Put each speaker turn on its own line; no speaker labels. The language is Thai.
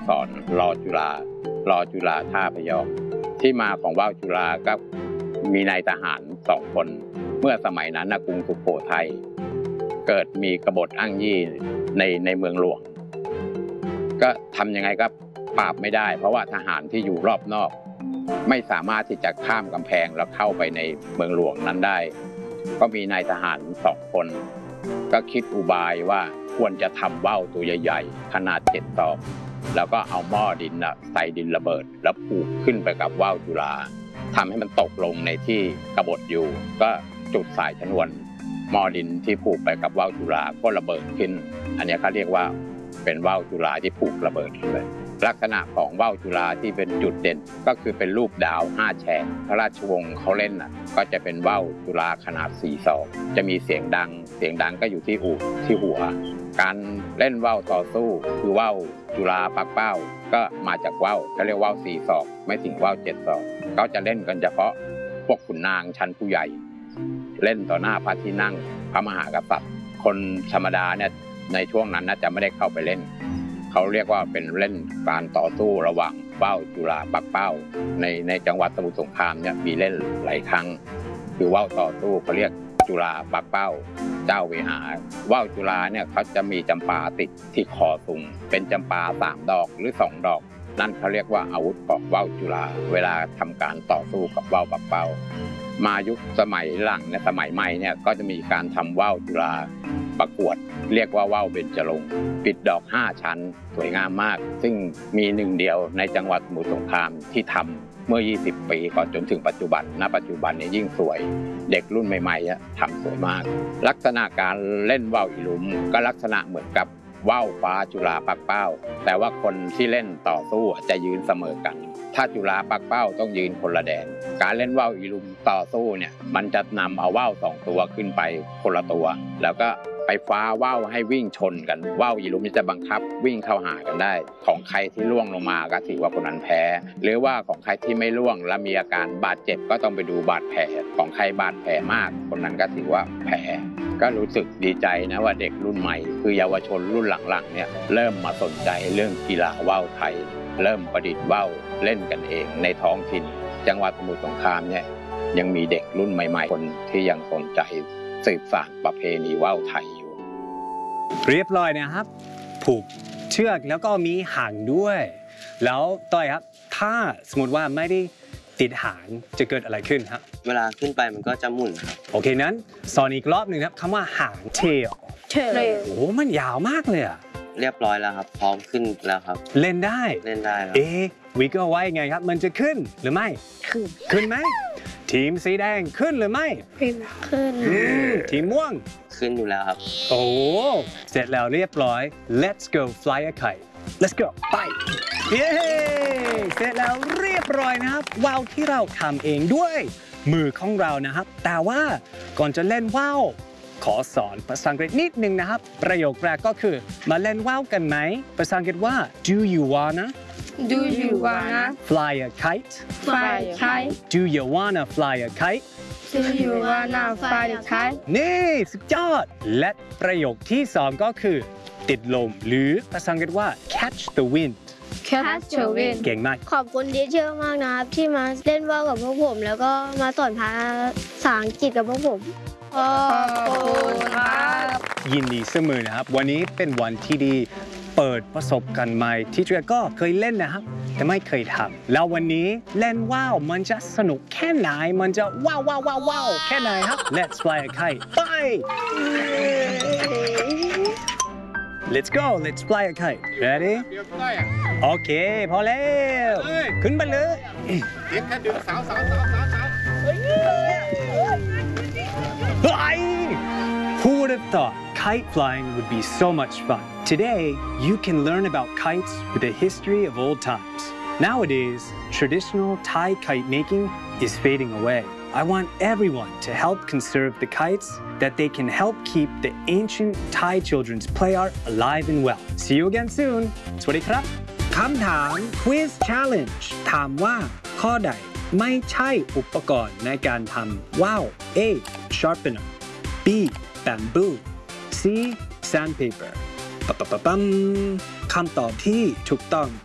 ษรรอจุฬาท่าพยอมที่มาของว่าวจุฬาก็มีนายทหาร2 คนเมื่อสมัยนั้นกรุงสุโขทัยเกิดมีกบฏอ้างยี่ในเมืองหลวงก็ทำยังไงก็ปราบไม่ได้เพราะว่าทหารที่อยู่รอบนอกไม่สามารถที่จะข้ามกำแพงแล้วเข้าไปในเมืองหลวงนั้นได้ก็มีนายทหาร2 คนก็คิดอุบายว่าควรจะทำว่าวตัวใหญ่ๆขนาด7 ศอกแล้วก็เอาหม้อดินใส่ดินระเบิดแล้วผูกขึ้นไปกับว่าวจุฬาทำให้มันตกลงในที่กบฏอยู่ก็จุดสายชนวนหม้อดินที่ผูกไปกับว่าวจุฬาก็ระเบิดขึ้นอันนี้เขาเรียกว่าเป็นว่าวจุฬาที่ผูกระเบิดขึ้นเลยลักษณะของว่าวจุฬาที่เป็นจุดเด่นก็คือเป็นรูปดาว5 แฉกพระราชวงศ์เขาเล่นก็จะเป็นว่าวจุฬาขนาด4 ศอกจะมีเสียงดังก็อยู่ที่อู่ที่หัวการเล่นว่าวต่อสู้คือว่าวจุฬาปักเป้าก็มาจากว่าวเขาเรียกว่าว4 ศอกไม่ถึงว่าว7 ศอกเขาจะเล่นกันเฉพาะพวกขุนนางชั้นผู้ใหญ่เล่นต่อหน้าพระที่นั่งพระมหากษัตริย์คนธรรมดาเนี่ยในช่วงนั้นน่าจะไม่ได้เข้าไปเล่นเขาเรียกว่าเป็นเล่นการต่อสู้ระหว่างว่าวจุฬาปักเป้าในจังหวัดสมุทรสงครามเนี่ยมีเล่นหลายครั้งคือว่าวต่อสู้เขาเรียกจุฬาปักเป้าเจ้าเวหาว่าวจุฬาเนี่ยเขาจะมีจำปาติดที่คอตุงเป็นจำปา3 ดอกหรือ2 ดอกนั่นเขาเรียกว่าอาวุธของว่าวจุฬาเวลาทำการต่อสู้กับว่าวปักเป้ามายุคสมัยหลังในสมัยใหม่เนี่ยก็จะมีการทำว่าวจุฬาประกวดเรียกว่าว่าวเบญจรงค์ปิดดอก5 ชั้นสวยงามมากซึ่งมี1 เดียวในจังหวัดสมุทรสงครามที่ทำเมื่อ20 ปีก่อนจนถึงปัจจุบันณปัจจุบันนี้ยิ่งสวยเด็กรุ่นใหม่ๆทำสวยมากลักษณะการเล่นว่าวอีหลุมก็ลักษณะเหมือนกับว่าวฟ้าจุฬาปักเป้าแต่ว่าคนที่เล่นต่อสู้จะยืนเสมอกันถ้าจุฬาปักเป้าต้องยืนคนละแดนการเล่นว่าวอีหลุมต่อสู้เนี่ยมันจะนำเอาว่าว2 ตัวขึ้นไปคนละตัวแล้วก็ไปฟ้าว่าวให้วิ่งชนกันว่าวอีหลุมจะบังคับวิ่งเข้าหากันได้ของใครที่ล่วงลงมาก็ถือว่าคนนั้นแพ้หรือว่าของใครที่ไม่ล่วงและมีอาการบาดเจ็บก็ต้องไปดูบาดแผลของใครบาดแผลมากคนนั้นก็ถือว่าแพ้ก็รู้สึกดีใจนะว่าเด็กรุ่นใหม่คือเยาวชนรุ่นหลังๆเนี่ยเริ่มมาสนใจเรื่องกีฬาว่าวไทยเริ่มประดิษฐ์ว่าวเล่นกันเองในท้องถิ่นจังหวัดสมุทรสงครามเนี่ยยังมีเด็กรุ่นใหม่ๆคนที่ยังสนใจสืบสานประเพณีว่าวไทยอยู่
เรียบร้อยนะครับผูกเชือกแล้วก็มีหางด้วยแล้วต้อยครับถ้าสมมติว่าไม่ได้ติดหางจะเกิดอะไรขึ้นครับ
เวลาขึ้นไปมันก็จะหมุนครับ
โอเคนั้นสอนอีกรอบหนึ่งครับคำว่าหาง tail โอ้โหมันยาวมากเลยอะ
เรียบร้อยแล้วครับพร้อมขึ้นแล้วครับ
เล่นได้
แล้ว
วิกเกอร์ไว้ไงครับมันจะขึ้นหรือไม่ขึ้นไหมทีมสีแดงขึ้นหรือไม่
ขึ้น
ทีมม่วง
ขึ้นอยู่แล้วครับ
โอ้เสร็จแล้วเรียบร้อย let's go fly a kite let's go ไปเย้เสร็จแล้วเรียบร้อยนะครับว่าวที่เราทำเองด้วยมือของเรานะครับแต่ว่าก่อนจะเล่นว่าวขอสอนภาษาอังกฤษนิดนึงนะครับประโยคแรกก็คือมาเล่นว่าวกันไหมภาษาอังกฤษว่า do you wanna fly a kite do you wanna fly a kiteนี่สุดยอดและประโยคที่2ก็คือติดลมหรือภาษาอังกฤษว่า catch the wind เก่งมาก
ขอบคุณทีเชอร์มากนะครับที่มาเล่นว่าวกับพวกผมแล้วก็มาสอนภาษาอังกฤษกับพวกผมขอบคุณครับ
ยินดีเสมอนะครับวันนี้เป็นวันที่ดีเปิดประสบการณ์ใหม่ที่เจอก็เคยเล่นนะครับแต่ไม่เคยทำแล้ววันนี้เล่นว่าวมันจะสนุกแค่ไหนมันจะว้าวแค่ไหนครับ Let's fly a kite ไป Let's go Let's fly a kite Ready โอเคพอแล้วขึ้นไปเลย
เห็นแค่ดึงสาว
Who would have thought kite flying would be so much fun? Today, you can learn about kites with the history of old times. Nowadays, traditional Thai kite making is fading away. I want everyone to help conserve the kites that they can help keep the ancient Thai children's play art alive and well. See you again soon. สวัสดีครับคำถาม Quiz Challenge ถามว่าข้อใดไม่ใช่อุปกรณ์ในการทำว่าว A. Sharpener B. Bamboo C. Sandpaper คำตอบที่ถูกต้อง